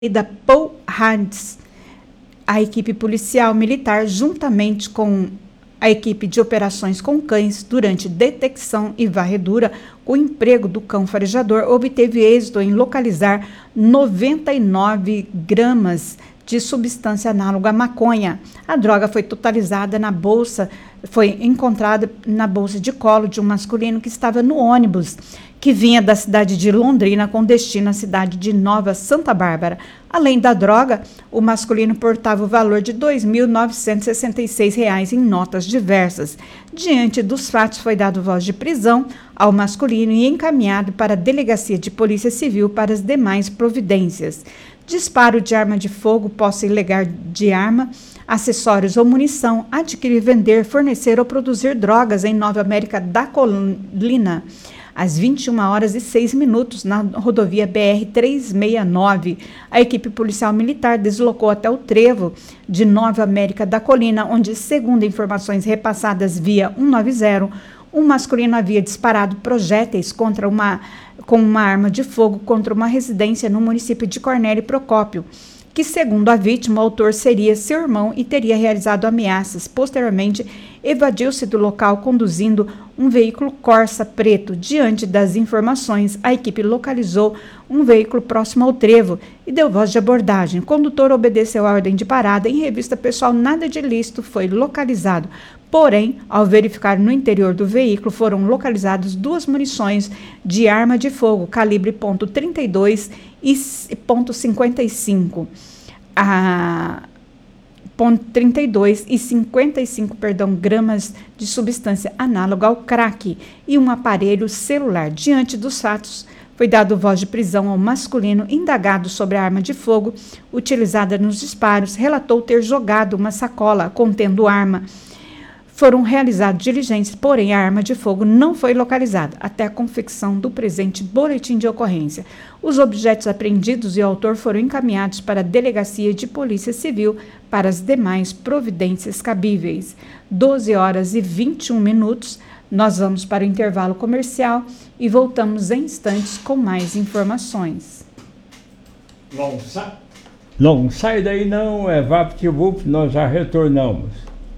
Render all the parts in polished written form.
e da Paul Hans. A equipe policial militar, juntamente com a equipe de operações com cães, durante detecção e varredura com o emprego do cão farejador, obteve êxito em localizar 99 gramas de substância análoga à maconha. A droga foi encontrada na bolsa de colo de um masculino que estava no ônibus, que vinha da cidade de Londrina com destino à cidade de Nova Santa Bárbara. Além da droga, o masculino portava o valor de R$ 2.966 em notas diversas. Diante dos fatos, foi dado voz de prisão ao masculino e encaminhado para a Delegacia de Polícia Civil para as demais providências. Disparo de arma de fogo, posse ilegal de arma, acessórios ou munição, adquirir, vender, fornecer ou produzir drogas em Nova América da Colina, às 21h06, na rodovia BR-369. A equipe policial militar deslocou até o trevo de Nova América da Colina, onde, segundo informações repassadas via 190, um masculino havia disparado projéteis com uma arma de fogo contra uma residência no município de Cornélio Procópio, que, segundo a vítima, o autor seria seu irmão e teria realizado ameaças. Posteriormente, evadiu-se do local conduzindo um veículo Corsa preto. Diante das informações, a equipe localizou um veículo próximo ao trevo e deu voz de abordagem. O condutor obedeceu a ordem de parada. Em revista pessoal, nada de ilícito foi localizado. Porém, ao verificar no interior do veículo, foram localizadas 2 munições de arma de fogo, calibre .32 e .55. .32 e 55, gramas de substância análoga ao crack e um aparelho celular. Diante dos fatos, foi dado voz de prisão ao masculino indagado sobre a arma de fogo utilizada nos disparos. Relatou ter jogado uma sacola contendo arma. Foram realizadas diligências, porém a arma de fogo não foi localizada até a confecção do presente boletim de ocorrência. Os objetos apreendidos e o autor foram encaminhados para a Delegacia de Polícia Civil para as demais providências cabíveis. 12h21. Nós vamos para o intervalo comercial e voltamos em instantes com mais informações. Não sai daí não, é VaptVup, nós já retornamos.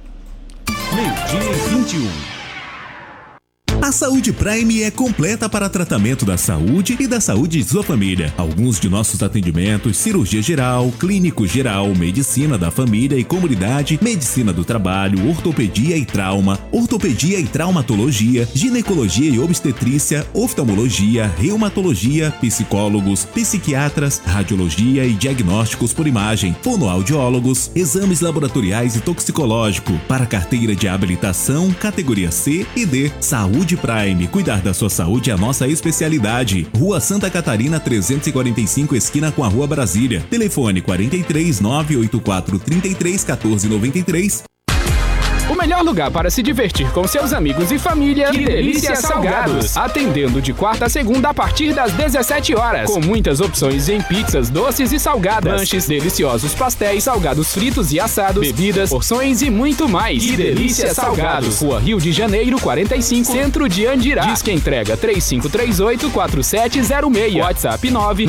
12h21. A Saúde Prime é completa para tratamento da saúde e da saúde de sua família. Alguns de nossos atendimentos: cirurgia geral, clínico geral, medicina da família e comunidade, medicina do trabalho, ortopedia e traumatologia, ginecologia e obstetrícia, oftalmologia, reumatologia, psicólogos, psiquiatras, radiologia e diagnósticos por imagem, fonoaudiólogos, exames laboratoriais e toxicológico. Para carteira de habilitação, categoria C e D. Saúde Prime, cuidar da sua saúde é a nossa especialidade. Rua Santa Catarina 345, esquina com a Rua Brasília. Telefone 43 984 33 14 93. O melhor lugar para se divertir com seus amigos e família. Que Delícia Salgados. Atendendo de quarta a segunda a partir das 17h. Com muitas opções em pizzas, doces e salgadas, lanches, deliciosos pastéis, salgados fritos e assados, bebidas, porções e muito mais. Que Delícia Salgados. Rua Rio de Janeiro 45, Centro de Andirá. Disque entrega 3538-4706. WhatsApp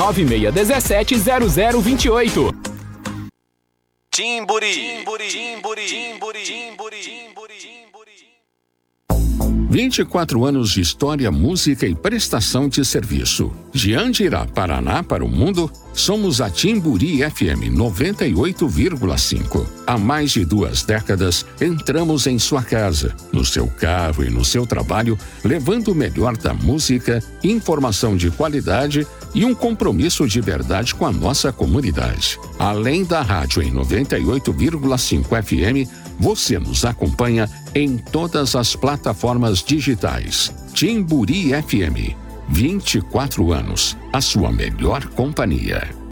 996170028. Timburi. 24 anos de história, música e prestação de serviço. De Andirá, Paraná para o mundo, somos a Timburi FM 98,5. Há mais de 2 décadas, entramos em sua casa, no seu carro e no seu trabalho, levando o melhor da música, informação de qualidade e um compromisso de verdade com a nossa comunidade. Além da rádio em 98,5 FM, você nos acompanha em todas as plataformas digitais. Timburi FM, 24 anos, a sua melhor companhia.